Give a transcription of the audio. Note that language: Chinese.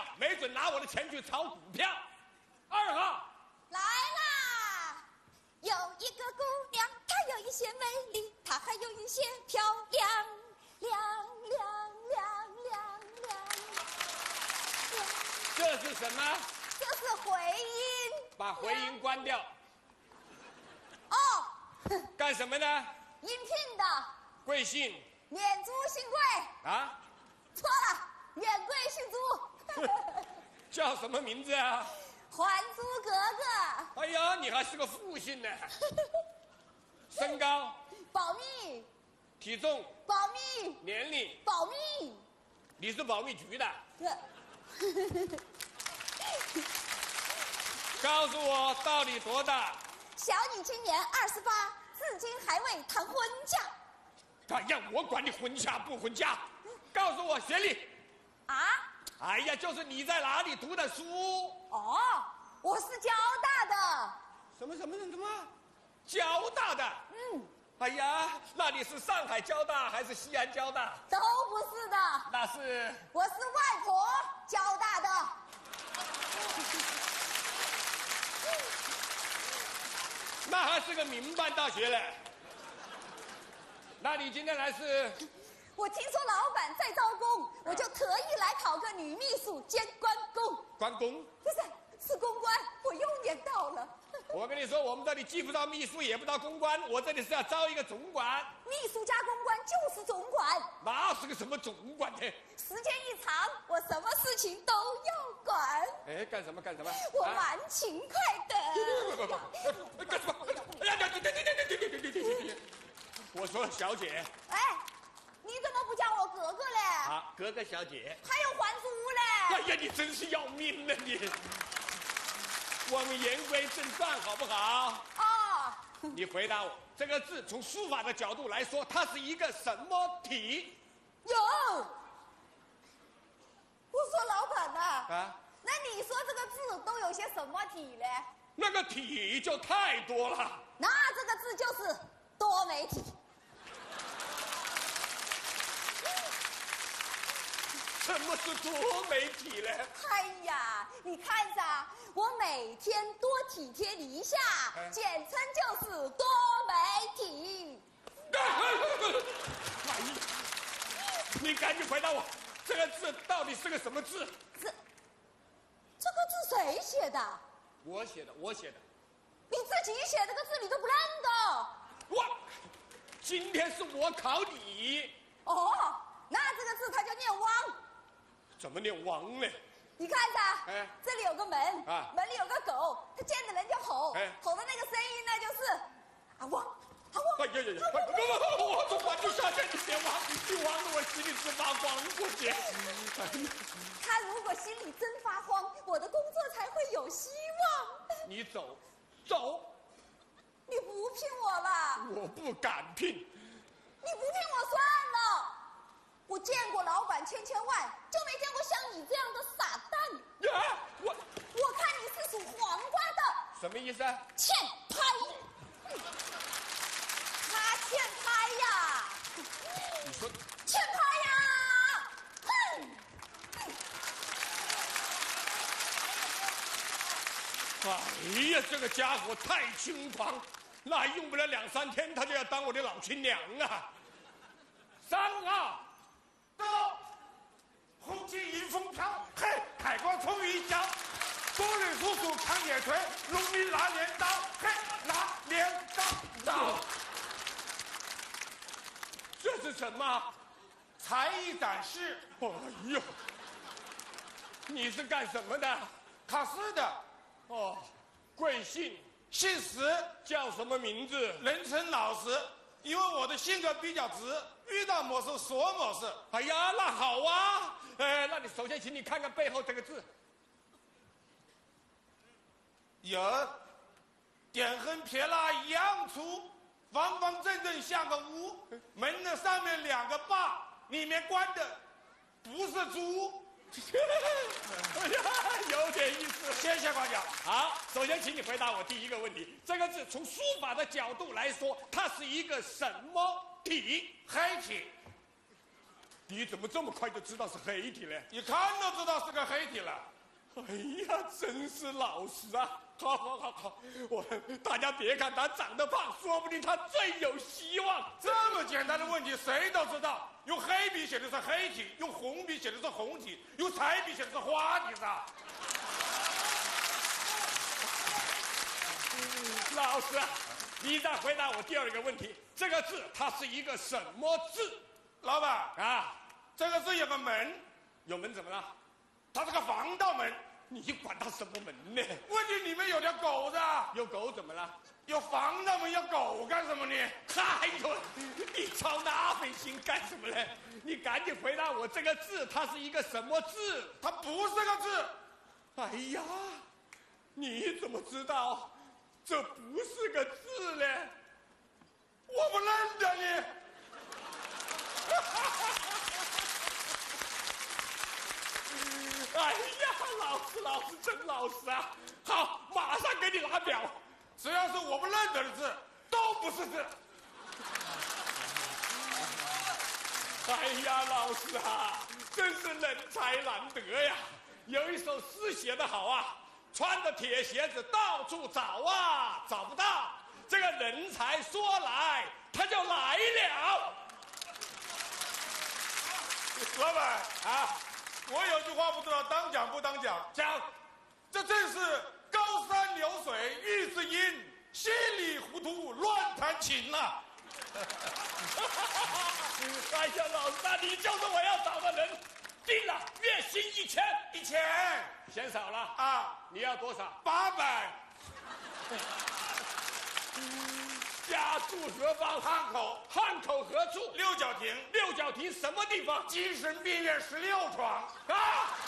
票，没准拿我的钱去炒股票。2号来啦！有一个姑娘，她有一些美丽，她还有一些漂亮，亮。 这是什么？ 这是回音。 把回音关掉。 哦。 干什么呢？ 应聘的。 贵姓？ 免租新贵。 啊？ 错了，免贵姓租。 叫什么名字啊？ 还租格格。 哎呀，你还是个复姓呢。身高？ 保密。 体重？ 保密。 年龄？ 保密。 你是保密局的？告诉我到底多大？ 小女今年28，至今还未谈婚嫁。 哎呀，我管你婚嫁不婚嫁，告诉我学历。 啊？ 哎呀，就是你在哪里读的书？ 哦，我是交大的。 什么？交大的？哎呀，那你是上海交大还是西安交大？ 都不是的。 那是？ 我是外婆交大的。 那还是个民办大学嘞。那你今天来是？ 我听说老板在招工，我就特意来考个女秘书兼关公。 关公？ 不是公关，我又年到了。 我跟你说，我们这里既不招秘书，也不招公关，我这里是要招一个总管。 秘书加公关就是总管。 那是个什么总管呢？ 时间一长，我什么事情都要管。 哎，干什么？ 我蛮勤快的。 干什么？哎呀，对！我说小姐。 哎，你怎么不叫我格格嘞？ 啊，格格小姐。 还有还租嘞？ 哎呀，你真是要命了你！我们言归正传好不好？ 哦。 你回答我，这个字从书法的角度来说，它是一个什么体？ 有。我说老板呐。 啊。 那你说这个字都有些什么体嘞？ 那个体就太多了。 那这个字就是多媒体。 什么是多媒体呢？ 哎呀，你看着，我每天多体贴你一下，简称就是多媒体。 哎呀，你赶紧回答我，这个字到底是个什么字？ 这个字谁写的？ 我写的。 你自己写这个字你都不认得？ 今天是我考你。 哦，那这个字它就念汪。 怎么念汪呢？ 你看着，这里有个门，门里有个狗，它见着人就吼，吼的那个声音呢就是啊汪啊汪。 哎呀，我总管就下线，你别汪，你汪得我心里直发慌过去。 他如果心里真发慌，我的工作才会有希望。 你走。 你不聘我了？ 我不敢聘。 你不聘我算了。我见过老板千万，就没见过像你这样的傻蛋。 啊！ 我看你是属黄瓜的。 什么意思啊？ 欠拍。他欠拍呀。 你说欠拍呀？哼！ 哎呀，这个家伙太轻狂，那用不了2、3天，他就要当我的老亲娘啊！3号。 到，红旗迎风飘，嘿，海光冲云霄，多吕叔叔扛野锤，农民拿镰刀，嘿，拿镰刀。 这是什么？ 才艺展示。 哎呦，你是干什么的？ 考试的。 哦，贵姓？ 姓石。 叫什么名字？ 人称老石。因为我的性格比较直，遇到某事说某事。 哎呀，那好啊！那你首先请你看看背后这个字。 有，点横撇捺一样粗，方方正正像个屋。门的上面2个把，里面关的不是猪。 哎呀，有点意思。 谢谢官长。 好，首先请你回答我第一个问题：这个字从书法的角度来说，它是一个什么体？ 黑体。 你怎么这么快就知道是黑体呢？ 一看都知道是个黑体了。 哎呀，真是老实啊！好，大家别看他长得胖，说不定他最有希望。 这么简单的问题，谁都知道。用黑笔写的是黑体，用红笔写的是红体，用彩笔写的是花体噻。 老师啊，你再回答我第二个问题，这个字它是一个什么字？ 老板啊， 这个字有个门， 有门怎么了？ 它是个防盗门。 你管它什么门呢？ 问题里面有条狗子， 有狗怎么了？ 有防盗门，要狗干什么呢？ 哎呦，你操那份心干什么呢？你赶紧回答我，这个字它是一个什么字？ 它不是个字。 哎呀，你怎么知道这不是个字呢？ 我不认得你。 哎呀，老师真老实啊！好，马上给你拿表。 只要是我不认得的字，都不是字。 哎呀，老师啊，真是人才难得呀！有一首诗写得好啊，穿着铁鞋子到处找啊，找不到。这个人才说来，他就来了。 老板啊， 我有句话不知道当讲不当讲。 讲， 这正是高山流水遇知音，稀里糊涂乱弹琴呐。 哎呀，老师啊，你就是我要找的人。定了，月薪1000，嫌少了啊！ 你要多少 ？800。 家住何方？ 汉口。 汉口何处？ 六角亭。 六角亭什么地方？ 精神病院16床。 啊！